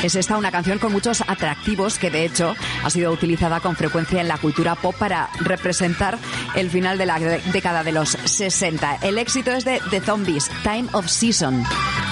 Es esta una canción con muchos atractivos que, de hecho, ha sido utilizada con frecuencia en la cultura pop para representar el final de la década de los 60. El éxito es de The Zombies, Time of Season.